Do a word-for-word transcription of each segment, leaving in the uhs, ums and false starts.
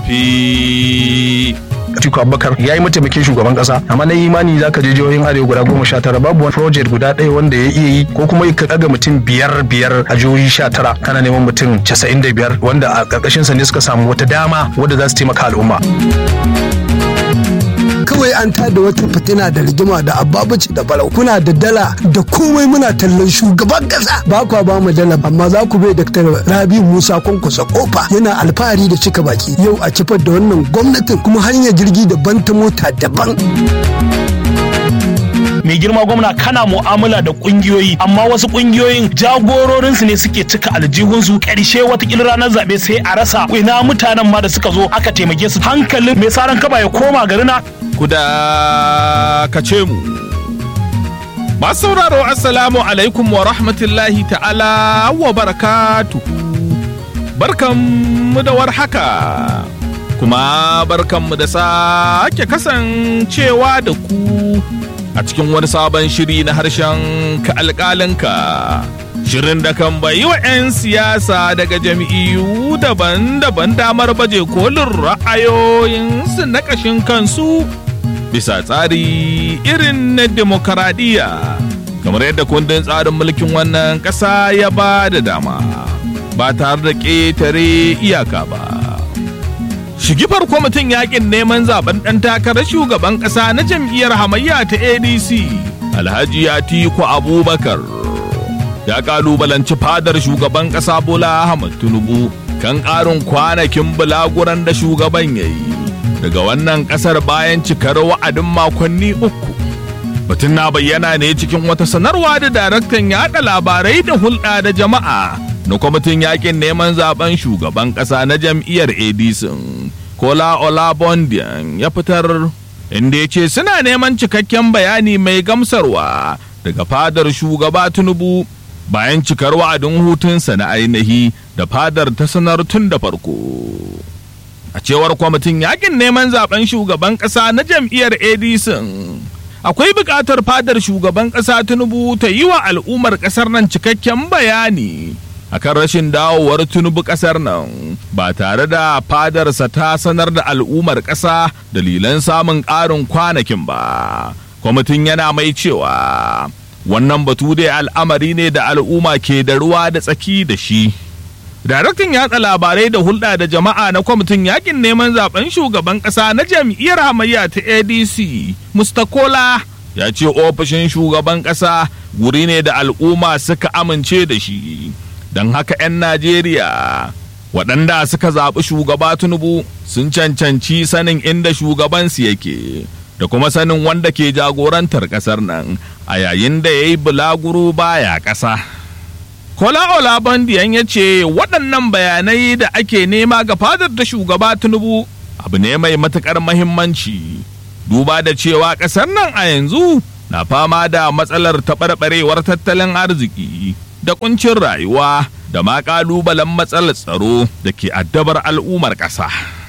zafi. Atiku Abubakar ya yi mataimakin shugaban kasa, amma na imani za ka je jihohin arewa guda goma sha tara babu wani project guda ɗaya wanda ya iya yi, ko kuma ka ɗaga mutum biyar biyar a jihohi sha tara kana neman mutum casa'in da biyar wanda a ƙarƙashin sa ne suka samu wata dama wadda za su taimaka al'umma. Kawai an tada wata fitina da rigima da ababaci da balau, kuna da dala da komai, muna tallan shugaban kasa ba kwa ba mu dala, amma za ku bai Daktar Rabi Musa Kwankwaso kofa yana alfahari da cika baki. Yau a kifar da wannan gwamnatin kuma hanyar jirgi daban ta mota daban. Mai girma gwamna kana mu'amala da kungiyoyi, amma wasu kungiyoyin jagororinsu ne suke cika aljihunsu, karshe watakila ranar zaɓe sai a rasa ina mutanen ma da suka zo aka taimake su. Hankalin mai saran kaba ya koma garina. Ku da kace mu. Masu sauraro assalamu alaikum wa rahmatullahi ta'ala wa barakatuhu. Barkanmu da warhaka. Kuma barkanmu da sake kasancewa da ku a cikin wani sabon shiri na harshen ka alƙalinka. Shirin da kan bayi wa 'yan siyasa daga jam'iyyu daban-daban damar baje kolin ra'ayoyinsu na ƙashin kansu bisa tsari irin na demokaradiyya, kamar yadda kundin tsarin mulkin wannan ƙasa ya ba da dama ba tare da ƙetare iyaka ba. Shigifar kwamitin yakin neman zaben ɗan takarar shugaban ƙasa na jam'iyyar hamayya ta A D C Alhaji Atiku Abubakar ya kalubalanci fadar shugaban ƙasa Bola Ahmed Tinubu kan ƙarin kwanakin bulaguran da shugaban ya yi daga wannan ƙasar bayan cikar wa'adin makonni uku. Batun na bayyana ne cikin wata sanarwa da daraktan yaɗa labarai da hulɗa da jama'a na kwamitin yakin neman zaben shugaban ƙasa na jam'iyyar A D C Kola Olabondiyan ya fitar, inda ya ce suna neman cikakken bayani mai gamsarwa daga fadar shugaba Tinubu bayan cikar wa'adin hutunsa na ainihi da fadar ta sanar tun da farko. A cewar kwamitin yakin neman zaben shugaban ƙasa na jam'iyyar A D C, akwai buƙatar fadar shugaban ƙasa Tinubu ta yi wa al'ummar ƙasar nan cikakken bayani akan rashin dawowar Tinubu ƙasar nan ba tare da fadarsa ta sanar da al'ummar ƙasa dalilan samun ƙarin kwanakin ba. Kwamitin yana mai cewa wannan batu dai al'amari ne da al'umma ke da ruwa da tsaki da shi. Daraktan yatsa labarai da hulɗa da jama'a na kwamitin yakin neman zaben shugaban ƙasa na jam'iyyar hamayya ta A D C Mustakola ya ce ofishin shugaban ƙasa guri ne da al'umma suka amince da shi, don haka 'yan Najeriya waɗanda suka zaɓi shugaba Tinubu sun cancanci sanin inda shugabansu yake da kuma sanin wanda ke jagorantar ƙasar nan a yayin da ya yi bulaguro baya ƙasa. Kola Olabondiyan ya ce waɗannan bayanai da ake nema ga fadar ta shugaba Tinubu abu ne mai matuƙar mahimmanci, duba da cewa ƙasar nan a yanzu na fama da matsalar taɓarɓarewar tattalin arziki da ƙuncin rayuwa da ma ƙalubalen matsalar tsaro da ke addabar al'ummar ƙasa.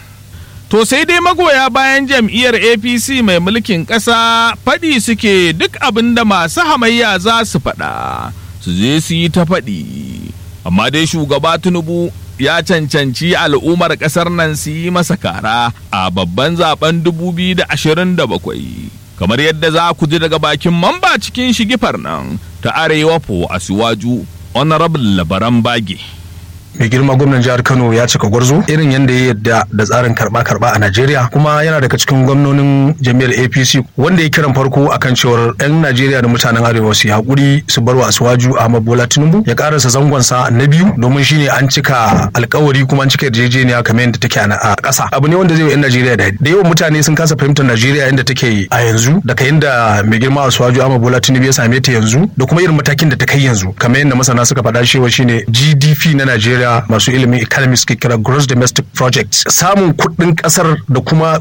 To sai dai magoya bayan jam'iyyar A P C mai mulkin ƙasa faɗi suke duk abin da masu hamayya za su faɗa su je su yi ta faɗi, amma dai shugaba Tinubu ya cancanci al'ummar ƙasar nan su yi masa kara a babban zaben dubu biyu da ashirin da bakwai, kamar yadda za ku ji daga bakin mamba cikin shigifar nan ta Arewa Po Asiwaju Honorable Labaran Bage. mai girma gwamnan jihar Kano ya cika gwarzo irin yanda ya yadda da tsarin karba karba a Najeriya, kuma yana daga cikin gwamnonin jami'ar A P C wanda ya kiran farko akan cewar yan Najeriya da mutanen Arewa su hakuri su barwa Asuwaju Ahmad Bola Tinubu ya karasa zangon sa na biyu, domin shine an cika alkawari kuma an cika yarjejeniya kamar yadda take a ƙasa. Abu ne wanda zai yi yan Najeriya da da yawan mutane sun kasa fahimtar Najeriya yadda take a yanzu, daga yadda mai girma Asuwaju Ahmad Bola Tinubu ya same ta yanzu da kuma irin matakin da ta kai yanzu, kamar yadda masana suka faɗa cewa shine G D P na Najeriya masu ilimin economics ke kira gross domestic project, samun kuɗin ƙasar da kuma kuɗin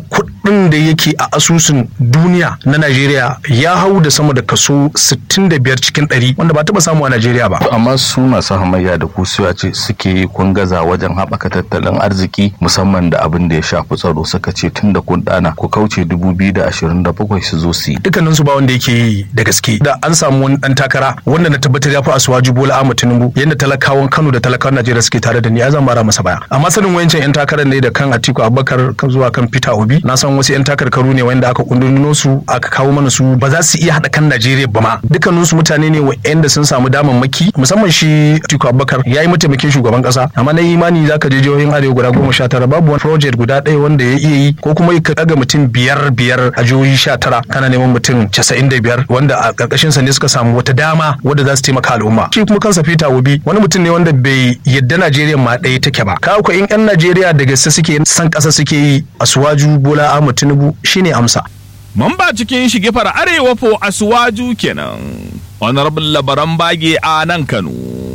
kuɗin da yake a asusun duniya na Najeriya ya hau da sama da kaso sittin da biyar cikin ɗari wanda ba taɓa samu a Najeriya ba. Amma su masu hamayya da kusuwa ce suke kun gaza wajen haɓaka tattalin arziki musamman da abin da ya shafi tsaro suka ce tun da kun ɗana ku kauce dubu biyu da ashirin da bakwai su zo su yi. Dukkanin su ba wanda yake yi da gaske. Da an samu wani ɗan takara wanda na tabbatar ya fi Asuwaju Bola Ahmed Tinubu yadda talakawan Kano da talakawan Najeriya suke tare da ni ya zan mara masa baya. Amma sanin wayancan 'yan takarar ne da kan Atiku Abubakar zuwa kan Peter Obi na san wasu 'yan takarkaru ne wanda aka kunduno su aka kawo mana su ba za su iya haɗa kan Najeriya ba ma. Dukkanin su mutane ne wa'anda sun samu damammaki musamman shi Atiku Abubakar ya yi mataimakin shugaban kasa amma na imani zaka je jihohin arewa guda goma sha tara babu wani project guda ɗaya wanda ya iya yi ko kuma ka daga mutum biyar biyar a jihohi sha tara kana neman mutum casa'in da biyar wanda a ƙarƙashin sa ne suka samu wata dama wadda za su taimaka al'umma. Shi kuma kansa Peter Obi wani mutum ne wanda bai yadda Najeriya ma ɗaya take ba. Ka ko in 'yan Najeriya da gaske suke san ƙasa suke yi Asuwaju Bola Ahmed Tinubu shine amsa. Mamba cikin shigifar Arewa fo Asuwaju kenan. Honorable Labaran Bage a nan Kano.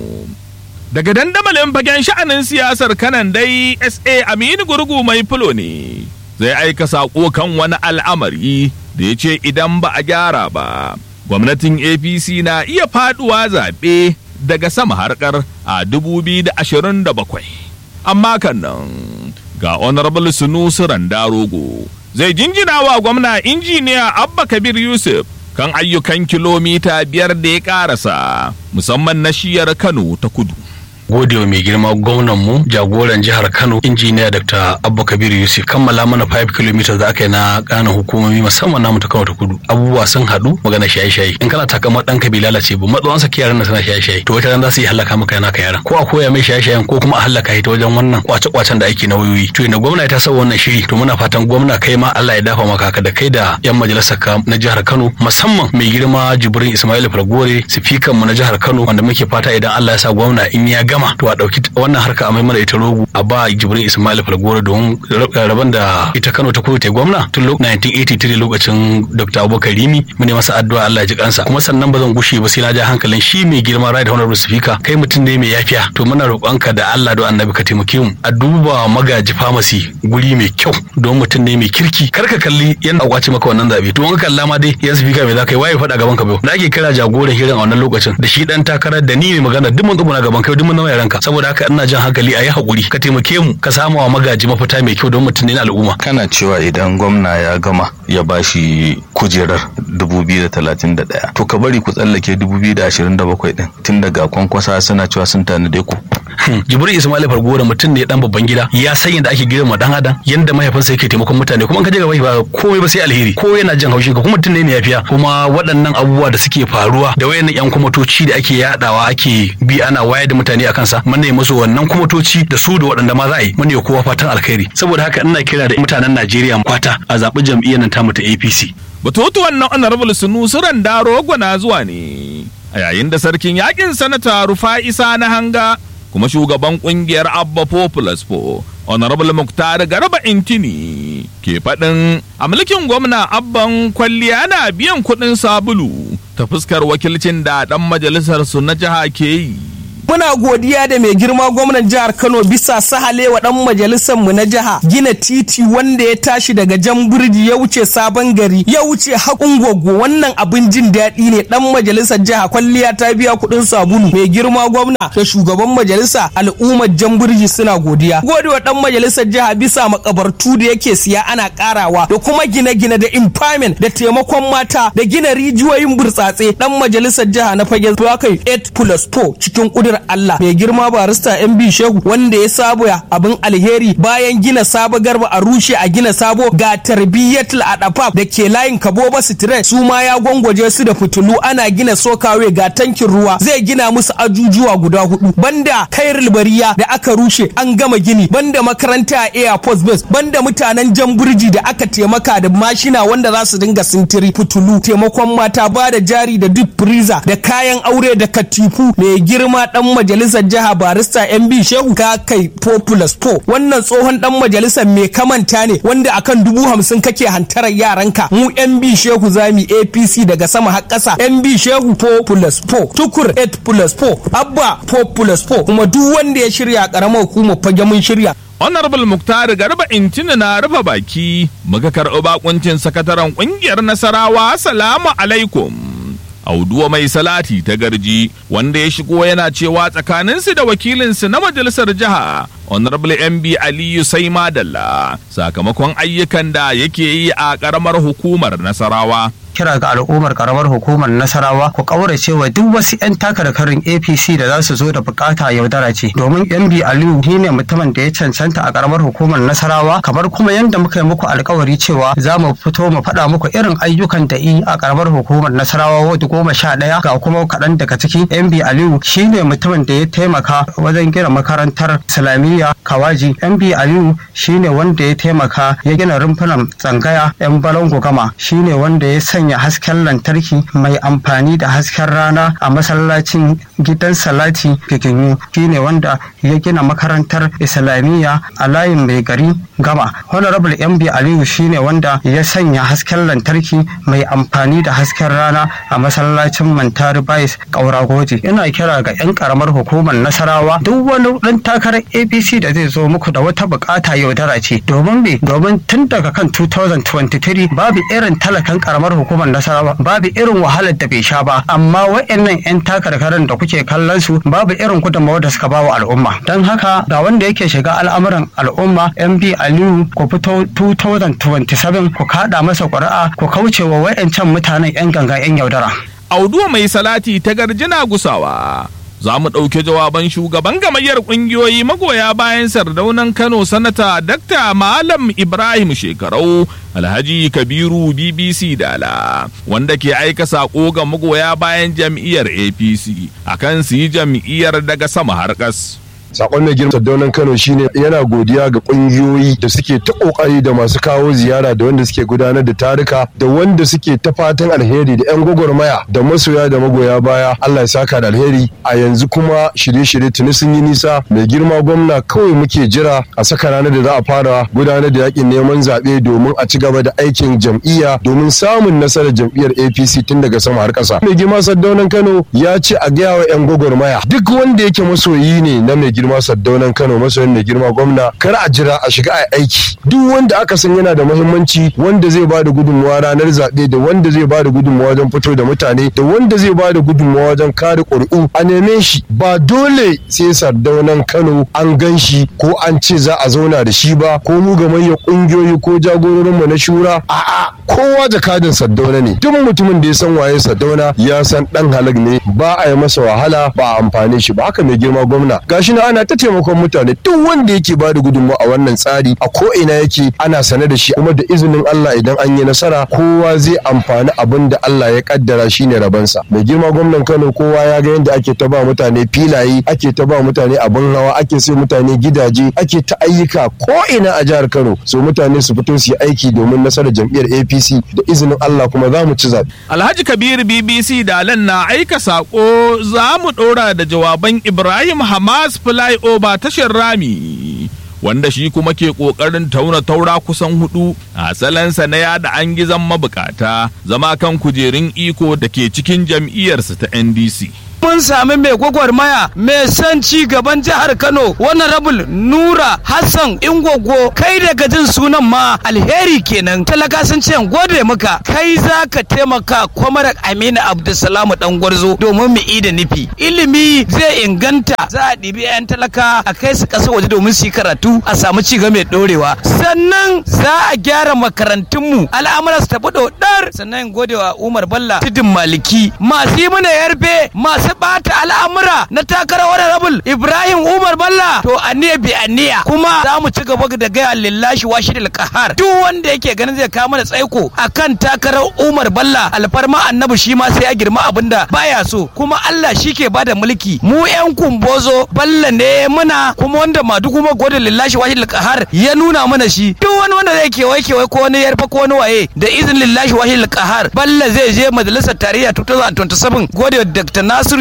Daga dandamalin fagen sha'anin siyasar kanan dai S A Aminu Gurgu mai fulo ne zai aika saƙo kan wani al'amari da ya ce idan ba a gyara ba gwamnatin A P C na iya faduwa zaɓe daga sama harkar a dubu biyu da ashirin da bakwai. Amma kan nan ga Honorable Sunusi Randarogo zai jinjina wa gwamna injiniya Abba Kabir Yusuf kan ayyukan kilomita biyar da ya karasa musamman na shiyar Kano ta kudu. Godewa mai girma gwamnan mu jagoran jihar Kano injiniya Dr. Abba Kabir Yusuf kammala mana five kilometers da aka yi na ƙananan hukumomi musamman namu ta Kano ta kudu. Abubuwa sun haɗu magana shaye-shaye. In kana takamar ɗan kabila lalace ba matsawan sa yaran nan suna shaye-shaye to wata ran za su yi halaka maka yana ka yaran ko a koya mai shaye-shayen ko kuma a halaka shi ta wajen wannan kwace-kwacen da ake na wayoyi. To ina gwamna ta saba wannan shiri to muna fatan gwamna kai ma Allah ya dafa maka haka da kai da yan majalisar ka na jihar Kano musamman mai girma Jibrin Ismail Falgore sifikan mu na jihar Kano wanda muke fata idan Allah ya sa gwamna in ya gama to a dauki wannan harka a mai mana ita rogo a ba Jibrin Ismail Falgore don rabon da ita Kano ta kudu ta gwamna tun nineteen eighty-three lokacin Doctor Abubakar Rimi mu ne masa addu'a Allah ya ji kansa kuma sannan ba zan gushe ba sai na ja hankalin shi mai girma Right Honorable Speaker kai mutum ne mai yafiya to muna roƙonka da Allah don Annabi ka taimake mu a duba magaji pharmacy guri mai kyau don mutum ne mai kirki kar ka kalli yanda kwace maka wannan zabe to in ka kalla ma dai yan speaker mai zakai waye faɗa gaban ka bai da ake kira jagoran hirin a wannan lokacin da shi dan takarar da ni mai magana duk mun tsubuna gaban kai duk mun nawa ranka saboda haka ina jan hankali a yi hakuri ka taimake mu ka samu wa magaji mafita mai kyau don mutum ne na al'umma. Kana cewa idan gwamna ya gama ya bashi kujerar dubu biyu da talatin da ɗaya to ka bari ku tsallake dubu biyu da ashirin da bakwai din tun daga kwankwasa suna cewa sun tanade ku. Jibrin Ismail Falgore mutum ne dan babban gida ya san yadda ake girma dan adam yanda mahaifinsa yake taimakon mutane kuma in ka je gaba ba komai ba sai alheri ko yana jin haushin ka kuma mutum ne mai yafiya kuma waɗannan abubuwa da suke faruwa da wayannan yan kumatoci da ake yadawa ake bi ana wayar da mutane akan sa mun ne musu wannan kumatoci da su da waɗanda ma za a yi mun ne kowa fatan alkhairi saboda haka ina kira da mutanen Najeriya fata a zaɓi jam'iyyar nan tamu ta A P C. Batutuwan nan Honorable Sunusi Randarogo na zuwa ne a yayin da sarkin yakin sanata Rufa'isa na hanga kuma shugaban kungiyar Abba Populous Po Honorable Muktar Garba Intini ke faɗin a mulkin gwamna Abban kwalliya na biyan kuɗin sabulu ta fuskar wakilcin da ɗan majalisar su na jiha ke yi. Muna godiya da mai girma gwamnan jihar Kano bisa sahalewa dan majalisar mu na jiha gina titi wanda ya tashi daga Jamburji ya wuce Sabon Gari ya wuce Hakun Goggo wannan abin jin daɗi ne dan majalisar jiha kwalliya ta biya kuɗin sabulu mai girma gwamna da shugaban majalisa al'ummar Jamburji suna godiya. Godewa dan majalisar jiha bisa makabartu da yake siya ana karawa da kuma gine-gine da empowerment da taimakon mata da gina rijiyoyin burtsatse dan majalisar jiha na fage zuwa kai eight plus four cikin kudur Allah mai girma barista M B Shehu wanda ya sabo abin alheri bayan gina sabo garba a rushe a gina sabo ga tarbiyyatul adafaf da ke layin Kaboba Street su ma ya gwangwaje su da fitulu ana gina sokawe ga tankin ruwa zai gina musu ajujuwa guda hudu banda Kairul Bariya da aka rushe an gama gini banda makaranta a Air Force Base banda mutanen Jamburji da aka taimaka da mashina wanda za su dinga sintiri fitulu taimakon mata ba da jari da duk freezer da kayan aure da katifu mai girma dan majalisar jiha barista M B Shehu ka kai Populous Po wannan tsohon dan majalisar mai kamanta ne wanda akan dubu hamsin kake hantarar yaranka mu M B Shehu zami A P C daga sama har ƙasa M B Shehu Populous Po tukur eight plus four Abba Populous Po kuma duk wanda ya shirya karamar hukumar fage mun shirya. Honorable Muktar Garba Intina na rufe baki muka karɓi bakuncin sakataren ƙungiyar Nasarawa. Assalamu alaikum. Auduwa mai salati ta garji wanda ya shigo yana cewa tsakaninsu da wakilinsu na majalisar jiha Honorable M B Aliyu sai madalla sakamakon ayyukan da yake yi a ƙaramar hukumar Nasarawa. Kira ga al'ummar karamar hukumar Nasarawa ku kaurace wa duk wasu 'yan takarkarin A P C da za su zo da bukata yaudara ce domin M B Aliyu shine mutumin da ya cancanta a karamar hukumar Nasarawa kamar kuma yadda muka yi muku alkawari cewa za mu fito mu faɗa muku irin ayyukan da yi a karamar hukumar Nasarawa wadda goma sha ɗaya ga kuma kaɗan daga ciki. M B Aliyu shine mutumin da ya taimaka wajen gina makarantar Islamiyya Kawaji. M B Aliyu shine wanda ya taimaka ya gina rumfunan tsangaya 'yan balango gama, shine wanda ya sanya hasken lantarki mai amfani da hasken rana a masallacin gidan salati Giginyu, shine wanda ya gina makarantar Islamiyya a layin mai gari gama. Honorable M B Aliyu shine wanda ya sanya hasken lantarki mai amfani da hasken rana a masallacin Mantari Bais Kaura Goji. Ina kira ga 'yan karamar hukumar Nasarawa duk wani dan takarar A P C da zai zo muku da wata bukata yaudara ce domin me domin tun daga kan two thousand twenty-three babu irin talakan karamar hukumar Nasarawa, babu irin wahalar da bai sha ba, amma waɗannan 'yan takarkarin da kuke kallon su babu irin gudunmawar da suka bawa al'umma. Don haka ga wanda yake shiga al'amuran al'umma M B Aliyu ku fito two thousand twenty-seven ku kada masa ƙuri'a ku kauce wa waɗancan mutanen 'yan ganga 'yan yaudara. Auduwa mai salati ta garjina gusawa. Za mu ɗauki jawaban shugaban gamayyar ƙungiyoyi magoya bayan sardaunan Kano Sanata Dakta Malam Ibrahim Shekarau Alhaji Kabiru B B C Dala wanda ke aika saƙo ga magoya bayan jam'iyyar A P C akan su yi jam'iyyar daga sama har ƙas. Sakon mai girma Sardaunan Kano shine yana godiya ga kungiyoyi da suke ta kokari da masu kawo ziyara da wanda suke gudanar da tarika da wanda suke ta fatan alheri da yan gwagwarmaya da masoya da magoya baya. Allah ya saka da alheri. A yanzu kuma shirye-shirye tuni sun yi nisa. Mai girma gwamna kawai muke jira a saka ranar da za a fara gudanar da yakin neman zaɓe domin a ci gaba da aikin jam'iyya domin samun nasarar jam'iyyar A P C tun daga sama har ƙasa. Mai girma Sardaunan Kano ya ce a gaya wa yan gwagwarmaya duk wanda yake masoyi ne na mai girma Sardaunan Kano masoyin mai girma gwamna kar a jira a shiga a aiki. Duk wanda aka san yana da muhimmanci, wanda zai ba da gudunmawa ranar zaɓe da wanda zai ba da gudunmawa wajen fito da mutane da wanda zai ba da gudunmawa wajen kare ƙuri'u a neme shi. Ba dole sai Sardaunan Kano an gan shi ko an ce za a zauna da shi ba ko mu gamayyar ƙungiyoyi ko jagororin mu na shura. A'a, kowa jakadin Sardauna ne. Duk mutumin da ya san waye Sardauna ya san dan halak ne, ba a yi masa wahala ba a amfane shi ba. Haka mai girma gwamna gashi na ana ta taimakon mutane, duk wanda yake bada gudunmawa a wannan tsari a ko ina yake ana sane da shi, kuma da izinin Allah idan an yi nasara kowa zai amfani abin da Allah ya kaddara shine rabansa. Mai girma gwamnan Kano kowa ya ga yadda ake ta ba mutane filaye, ake ta ba mutane abin hawa, ake sai mutane gidaje, ake ta ayyuka ko ina a jihar Kano. So mutane su fito su yi aiki domin nasarar jam'iyyar A P C da izinin Allah kuma za mu ci zaɓe. Alhaji Kabir B B C Dalan na aika sako. Za mu ɗora da jawaban Ibrahim Hamas Flyover tashar rami wanda shi kuma ke ƙoƙarin tauna taura kusan hudu a salansa na yada an gizan mabukata zama kan kujerun iko da ke cikin jam'iyyarsa ta N D C. Mun sami mai gwagwarmaya mai son ci gaban jihar Kano, wannan rabul Nura Hassan Ingogo. Kai daga jin sunan ma alheri kenan. Talaka sun ce gode maka, kai za ka taimaka Kwamarak Aminu Abdulsalam dan Gwarzo domin mu ida nufi. Ilimi zai inganta, za a ɗibi 'yan talaka a kai su ƙasa waje domin su yi karatu a samu ci gaba mai ɗorewa. Sannan za a gyara makarantunmu, al'amura su tafi ɗodar. Sannan gode wa Umar Balla Tudun Maliki, masu yi mana yarfe, masu bata al'amura na takarar honorable Ibrahim Umar Balla. To aniya bi aniya kuma za mu ci gaba da gaya lillashi washi da kahar duk wanda yake ganin zai kawo mana tsaiko akan takarar Umar Balla alfarma annabi shi ma sai ya girma abinda baya so, kuma Allah shi ke bada mulki. Mu yan kumbozo Balla ne muna, kuma wanda ma duk kuma gode lillashi washi da kahar ya nuna mana shi. Duk wani wanda zai kewaye kewaye ko wani yarfa ko wani waye da izinin lillashi washi da kahar Balla zai je majalisar tarayya two thousand twenty-seven. Gode Doctor Nasiru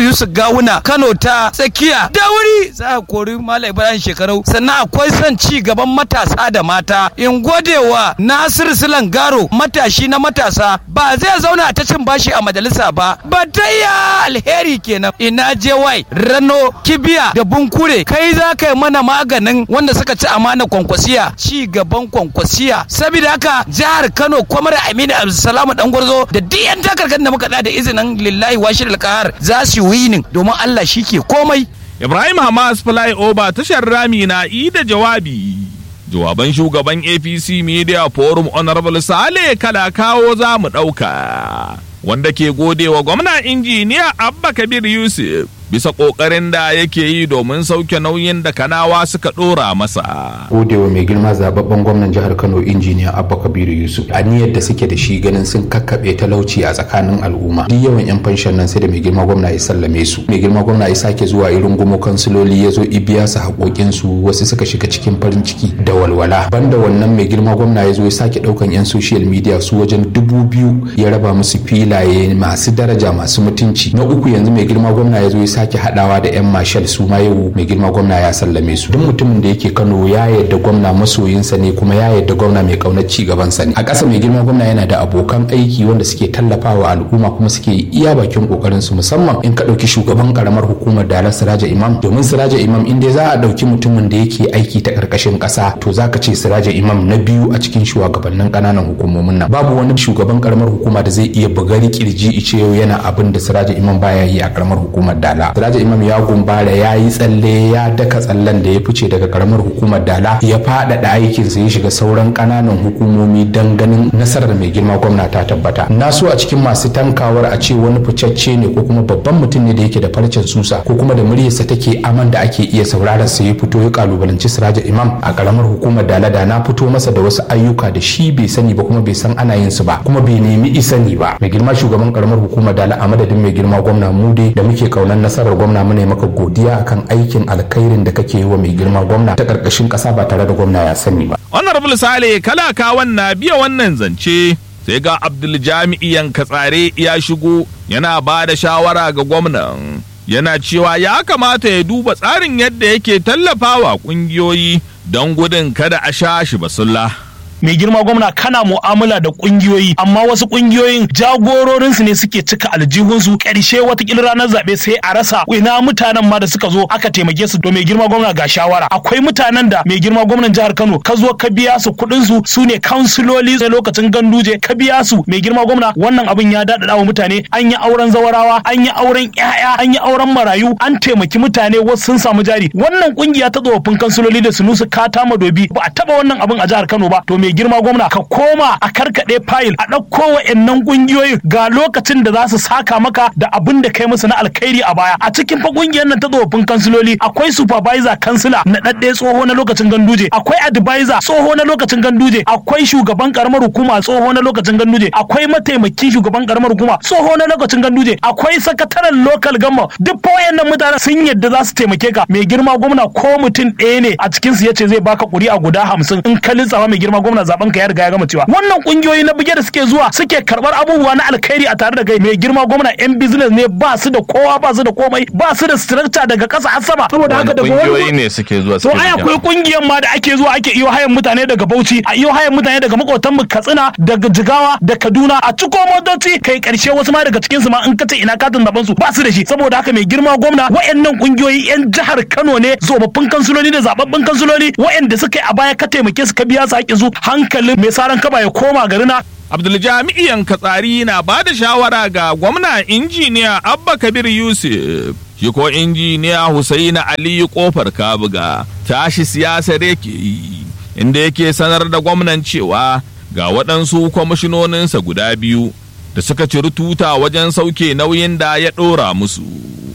Yusuf Gawuna Kano ta tsakiya da wuri za a kori Malam Ibrahim Shekarau. Sannan akwai son ci gaban matasa da mata. In godewa Nasir Silan Garo matashi na matasa ba zai zauna ta cin bashi a majalisa ba. Batayya alheri kenan. Ina je wai Rano Kibiya da Bunkure kai za ka yi mana maganin wanda suka ci amana Kwankwasiya ci gaban Kwankwasiya. Saboda haka jihar Kano Kwamar Aminu Abdulsalam Dangwarzo da duk yan takarkar da muka da izinin lillahi washir alqahar za su winning domin Allah shi ke komai. Ibrahim Hamas Flyover tashar Rami na da jawabi. Jawaban shugaban A P C Media Forum Honorable Sale Kala kawo za mu ɗauka. Wanda ke godewa gwamna injiniya Abba Kabir Yusuf bisa kokarin da yake yi domin sauke nauyin da Kanawa suka dora masa. Godewa mai girma zababben gwamnan jihar Kano injiniya Abba Kabir Yusuf a niyyar da suke da shi ganin sun kakkabe talauci a tsakanin al'umma. Duk yawan yan fanshan nan sai da mai girma gwamna ya sallame su. Mai girma gwamna ya sake zuwa irin gumo kansiloli ya zo ibiya su haƙoƙin su wasu suka shiga cikin farin ciki da walwala. Banda wannan mai girma gwamna ya zo ya sake ɗaukan yan social media su wajen dubu biyu ya raba musu filaye masu daraja masu mutunci. Na uku yanzu mai girma gwamna ya zo ya sake hadawa da yan marshal su ma yau mai girma gwamna ya sallame su. Duk mutumin da yake Kano ya yarda gwamna masoyinsa ne kuma ya yarda gwamna mai kaunar ci gaban sa ne. A ƙasa mai girma gwamna yana da abokan aiki wanda suke tallafawa al'umma kuma suke iya bakin kokarin su, musamman in ka dauki shugaban karamar hukumar Dala Siraja Imam. Domin Siraja Imam in dai za a dauki mutumin da yake aiki ta karkashin ƙasa to zaka ce Siraja Imam na biyu a cikin shugabannin kananan hukumomin nan. Babu wani shugaban karamar hukuma da zai iya bugari kirji ice yau yana abin da Siraja Imam baya yi a karamar hukumar Dala. Siraja Imam ya gumbara ya yi tsalle ya daka tsallen da ya fice daga karamar hukumar Dala ya faɗaɗa aikinsa ya shiga sauran ƙananan hukumomi don ganin nasarar mai girma gwamna ta tabbata. Na so a cikin masu tankawar a ce wani ficacce ne ko kuma babban mutum ne da yake da farcen susa ko kuma da muryarsa take aman da ake iya sauraron sa ya fito ya kalubalanci Siraja Imam a karamar hukumar Dala. Da na fito masa da wasu ayyuka da shi bai sani ba kuma bai san ana yin su ba kuma bai nemi isani ba. Mai girma shugaban karamar hukumar Dala a madadin mai girma gwamna mu dai da muke kaunan nasarar gwamna mune maka godiya akan aikin alkhairin da kake yi wa mai girma gwamna ta karkashin kasa ba tare da gwamna ya sani ba. Honorable Sale Kalaka wannan biya wannan zance sai ga Abdul Jami'i Yankatsare ya shigo yana ba da shawara ga gwamnan, yana cewa ya kamata ya duba tsarin yadda yake tallafawa kungiyoyi don gudun kada a sha shi basulla. mai girma gwamna kana mu'amala da kungiyoyi amma wasu kungiyoyin jagororin su ne suke cika aljihun su karshe watakila ranar zabe sai a rasa ina mutanen ma da suka zo aka taimake su to mai girma gwamna ga shawara akwai mutanen da mai girma gwamnan jihar Kano ka zo ka biya su kuɗin su su ne kansiloli sai lokacin ganduje ka biya su mai girma gwamna wannan abin ya dadada wa mutane an yi auren zawarawa an yi auren ƴaƴa an yi auren marayu an taimaki mutane wasu sun samu jari wannan kungiya ta tsofaffin kansiloli da sunusu kata madobi ba a taba wannan abin a jihar Kano ba to mai girma gwamna ka koma a karkade fayil a ɗauko wa'annan kungiyoyin ga lokacin da za su saka maka da abin da kai musu na alkhairi a baya a cikin fa kungiyar nan ta tsofaffin kansiloli akwai supervisor kansila na dadde tsoho na lokacin ganduje akwai advisor tsoho na lokacin ganduje akwai shugaban karamar hukuma tsoho na lokacin ganduje akwai mataimakin shugaban karamar hukuma tsoho na lokacin ganduje akwai sakataren local government duk fa wayannan mutane sun yadda za su taimake ka mai girma gwamna ko mutum ɗaya ne a cikin su yace zai baka ƙuri'a guda hamsin in ka litsawa mai girma gwamna zaben ka ya riga ya gama cewa wannan kungiyoyi na bige da suke zuwa suke karbar abubuwa na alkhairi a tare da kai mai girma gwamna yan business ne ba su da kowa ba su da komai ba su da structure daga ƙasa har sama saboda haka daga kungiyoyi ne suke zuwa to ai akwai kungiyan ma da ake zuwa ake iyo hayan mutane daga Bauchi a iyo hayan mutane daga makotan mu Katsina daga Jigawa da Kaduna a ciko motoci kai karshe wasu ma daga cikin su ma in kace ina katin zaben su ba su da shi saboda haka mai girma gwamna wayannan kungiyoyi yan jihar Kano ne zobabbin kansuloli da zababbin kansuloli wayanda suka yi a baya ka taimake su ka biya su haƙin su hankalin mai saran kaba ya koma garina. Abdul Jami'i Katsari na ba da shawara ga gwamna injiniya Abba Kabir Yusuf shi ko injiniya Husaina Aliyu Kofar Kabuga tashi siyasar yake yi inda yake sanar da gwamnan cewa ga waɗansu kwamishinoninsa guda biyu da suka ciri tuta wajen sauke nauyin da ya ɗora musu.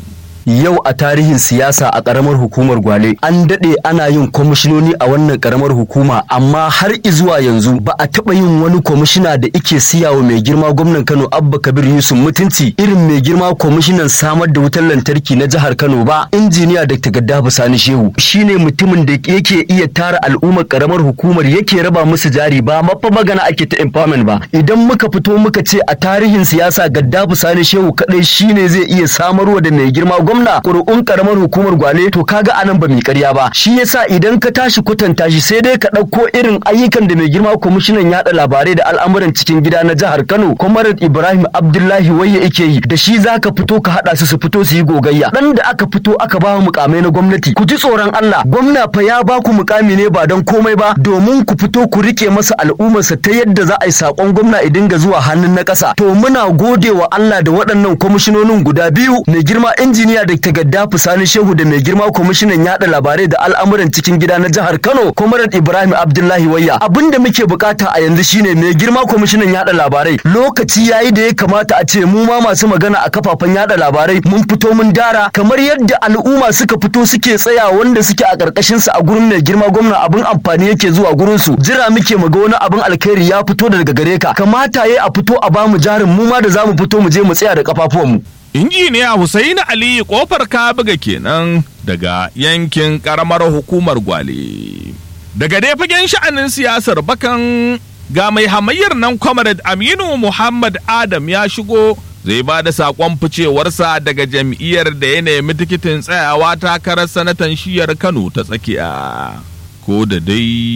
yau a tarihin siyasa a karamar hukumar Gwale an dade ana yin kwamishinoni a wannan karamar hukuma amma har izuwa yanzu ba a taba yin wani kwamishina da ike siyawa mai girma gwamnan Kano Abba Kabir Yusuf mutunci irin mai girma kwamishinan samar da wutar lantarki na jihar Kano ba. Injiniya Dr. Gaddafi Sani Shehu shine mutumin da yake iya tara al'ummar karamar hukumar yake raba musu jari ba mafa magana ake ta empowerment ba. Idan muka fito muka ce a tarihin siyasa Gaddafi Sani Shehu kadai shine zai iya samarwa da mai girma gwamna ƙuri'un karamar hukumar Gwale to kaga anan ba mai ƙarya ba. Shi yasa idan ka tashi kwatanta shi sai dai ka ɗauko irin ayyukan da mai girma kwamishinan yaɗa labarai da al'amuran cikin gida na jihar Kano Comrade Ibrahim Abdullahi Wayya yake yi da shi zaka fito ka haɗa su su fito su yi gogayya. Dan da aka fito aka ba mukamai na gwamnati ku ji tsoron Allah gwamna fa ya ba ku mukami ne ba don komai ba domin ku fito ku rike masa al'ummarsa ta yadda za a yi sakon gwamna idan ga zuwa hannun na ƙasa. To muna gode wa Allah da waɗannan kwamishinonin guda biyu mai girma injiniya Dr. Gaddafi Sani Shehu da mai girma kwamishinan yaɗa labarai da al'amuran cikin gida na jihar Kano Comrade Ibrahim Abdullahi Wayya. Abinda muke bukata a yanzu shine mai girma kwamishinan yaɗa labarai lokaci yayi da ya kamata a ce mu ma masu magana a kafafen yaɗa labarai mun fito mun dara kamar yadda al'umma suka fito suke tsaya wanda suke a ƙarƙashin su a gurin mai girma gwamna abin amfani yake zuwa gurin su jira muke mu ga wani abin alkhairi ya fito daga gare ka kamata yayi a fito a bamu jarin mu ma da zamu fito mu je mu tsaya da kafafuwan mu. Injiniya Husaini Ali kofar Kabuga kenan daga yankin karamar hukumar Gwale. Daga dai fagen sha'anin siyasar bakan ga mai hamayyar nan Comrade Aminu Muhammad Adam ya shigo zai ba da saƙon ficewarsa daga jam'iyyar da ya nemi tikitin tsayawa takarar sanatan shiyar Kano ta tsakiya. Ko da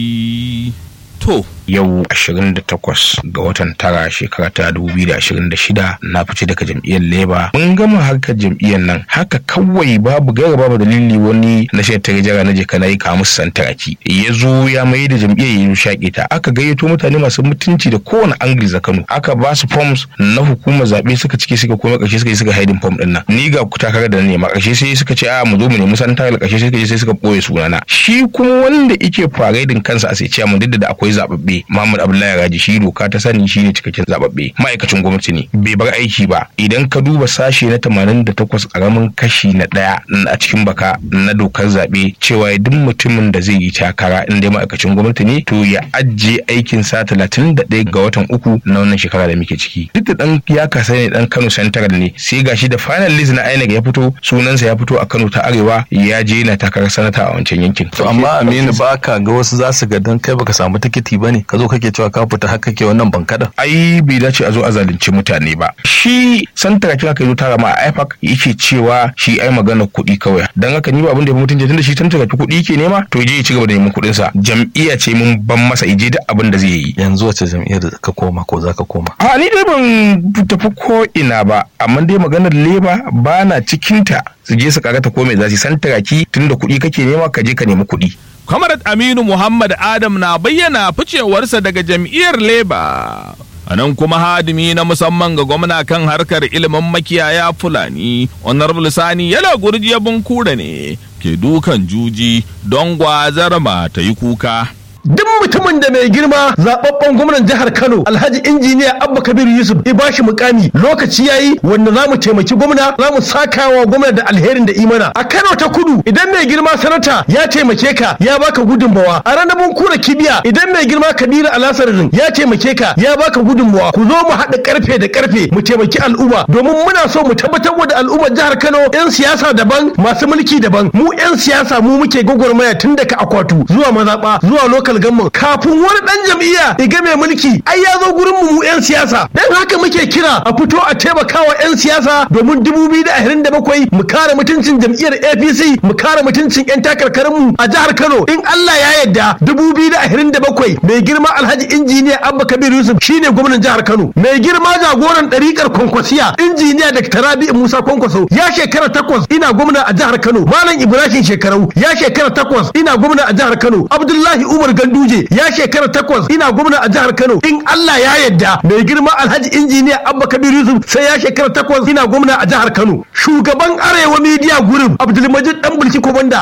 dai to yau ashirin da takwas ga watan tara shekara ta dubu biyu da ashirin da shida na fice daga jam'iyyar Labour. Mun gama harkar jam'iyyar nan haka kawai babu gaira babu dalili wani na shi ta jara na jeka nayi kamus santaraki ya zo ya mai da jam'iyyar ya shaƙe ta aka gayyato mutane masu mutunci da kowane angli za Kano aka ba su forms na hukumar zaɓe suka cike suka koma ƙarshe suka yi suka haidin form ɗin nan ni ga takarar da na nema ƙarshe sai suka ce a mu zo mu nemi santarar ƙarshe suka je sai suka ɓoye sunana shi kuma wanda yake faradin kansa a sai ciya mun duk da akwai zaɓaɓɓe Muhammad Abdullahi Raji shi doka ta sani shi ne cikakken zababbe ma'aikacin gwamnati ne bai bar aiki ba idan ka duba sashe na tamanin da takwas karamin kashi na daya a cikin baka na dokar zabe cewa duk mutumin da zai yi takara in dai ma'aikacin gwamnati ne to ya ajiye aikin sa talatin da ɗaya ga watan uku na wannan shekara da muke ciki duk da dan ya kasa ne dan Kano Central ne sai gashi da final list na I N E C ya fito sunansa ya fito a Kano ta Arewa ya je yana takarar sanata a wancan yankin to amma Aminu baka ga wasu za su ga dan kai baka samu tikiti bane ka zo kake cewa ka fita haka ke wannan bankada ai bai dace a zo a zalunci mutane ba shi santara kira kai zo tara ma a I F A C yake cewa shi ai magana kuɗi kawai dan haka ni ba abin da ya mutunce tunda shi santara kuɗi yake nema to je ya ci gaba da neman kuɗin sa jam'iyya ce mun ban masa ije duk abin da zai yi yanzu wace jam'iyyar ka koma ko zaka koma a ni dai ban tafi ko ina ba amma dai maganar leba ba na cikin ta su je su karata ko me za su santara ki tunda kuɗi kake nema ka je ka nemi kuɗi. Comrade Aminu Muhammad Adam na bayyana ficewarsa daga jam'iyyar Labour. A nan kuma hadimi na musamman ga gwamna kan harkar ilimin makiyaya Fulani, Honorable Sani Yala Gurjiya Bunkura ne ke dukan juji don gwazar ma ta yi kuka. Duk mutumin da mai girma zababben gwamnan jihar Kano Alhaji Injiniya Abba Kabir Yusuf ya bashi mukami lokaci yayi wanda zamu taimaki gwamna zamu sakawa gwamna da alherin da imana a Kano ta Kudu idan mai girma sanata ya taimake ka ya baka gudunmawa a ranar Bunkura Kibiya idan mai girma Kabiru Alasarin ya taimake ka ya baka gudunmawa ku zo mu haɗa karfe da karfe mu taimaki al'umma domin muna so mu tabbatar da al'ummar jihar Kano yan siyasa daban masu mulki daban mu yan siyasa mu muke gwagwarmaya tun daga akwatu zuwa mazaba zuwa lokal gamman kafin wani dan jam'iyya ya ga mai mulki ai ya zo gurin mu yan siyasa dan haka muke kira a fito a taimakawa yan siyasa domin dubu biyu da ashirin da bakwai mu kare mutuncin jam'iyyar A P C mu kare mutuncin yan takarkarin mu a jihar Kano in Allah ya yarda dubu biyu da ashirin da bakwai mai girma Alhaji Injiniya Abba Kabir Yusuf shine gwamnan jihar Kano mai girma jagoran ɗarikar Kwankwasiya Injiniya Dr. Rabi'u Musa Kwankwaso ya shekara takwas ina gwamna a jihar Kano Malam Ibrahim Shekarau ya shekara takwas ina gwamna a jihar Kano Abdullahi Umar Ganduje ya shekara takwas ina gwamna a jihar Kano in Allah ya yarda mai girma Alhaji Injiniya Abba Kabir Yusuf sai ya shekara takwas ina gwamna a jihar Kano shugaban Arewa Media Group Abdulmajid Dan Bulki Komanda